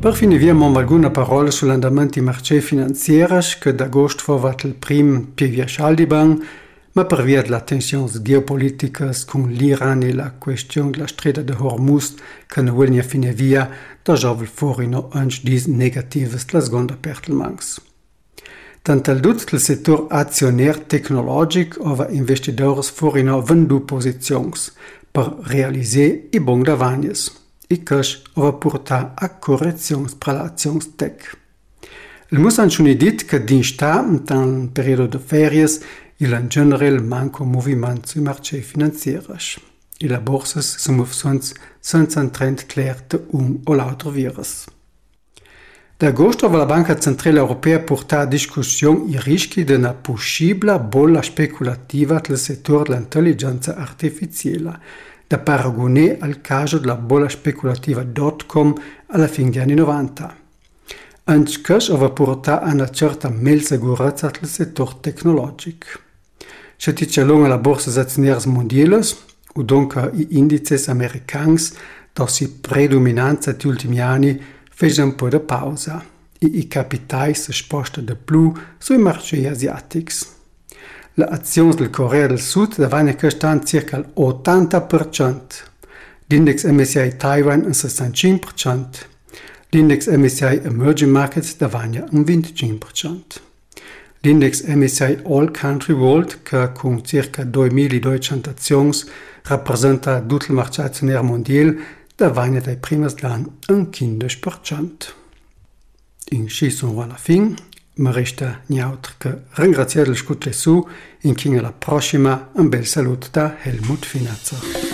Per fine abbiamo alguna parola sull'andamento dei mercati finanziari che d'agosto fu il primo più scialdiban, ma per via delle tensioni geopolitiche con l'Iran e la questione della strada di Hormuz che non vuole fine via, da giove fuori no anche dis negatives la seconda pertelmangs. Tant il dut del settore azionario tecnologico ova investidori fuori no vendu posizioni per realizzare i buoni davagnes. E questo va portare a correzioni per l'azione tech. Il mussan schon dit che d'insta in un periodo di ferie il in generale manco movimento sui mercati finanziari. E le borse si muovono senza un trend chiaro di un o l'altro virus. D'agosto va la Banca Centrale Europea portare a discussione i rischi di una possibile bolla speculativa del settore dell'intelligenza artificiale, da paragonare al caso della bolla speculativa .com alla fine degli anni 90. Anche questo va portare a una certa sicurezza del settore tecnologico. Se ti c'è la borsa azionarie mondiali, o dunque i indici americani, da si predominanza degli ultimi anni, fanno un po' di pausa e i capitali si spostano di più sui mercati asiatici. Le azioni del Corea del Sud davanti quest'anno circa l'80%, l'index MSCI Taiwan un 65%, l'index MSCI Emerging Markets davanti un 25%. L'index MSCI All Country World, che con circa 2200 azioni rappresenta tutto il mercato azionario mondiale, davanti dai primi anni un 15%. In ci sono alla fine. Mi resta niente che ringraziare l'ascolto su e alla prossima un bel saluto da Helmut Finazza.